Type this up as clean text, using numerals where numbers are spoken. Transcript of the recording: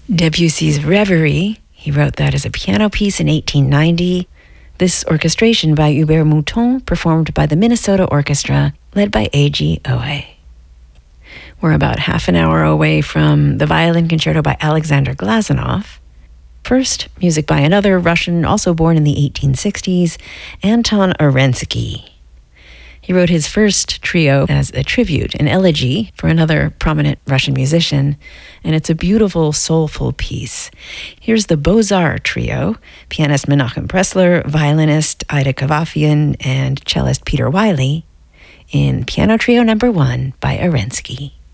Debussy's Reverie, he wrote that as a piano piece in 1890. This orchestration by Hubert Mouton, performed by the Minnesota Orchestra, led by A.G. Owe. We're about half an hour away from the violin concerto by Alexander Glazunov. First, music by another Russian, also born in the 1860s, Anton Arensky. He wrote his first trio as a tribute, an elegy for another prominent Russian musician, and it's a beautiful, soulful piece. Here's the Beaux-Arts Trio, pianist Menachem Pressler, violinist Ida Kavafian, and cellist Peter Wiley, in Piano Trio No. 1 by Arensky.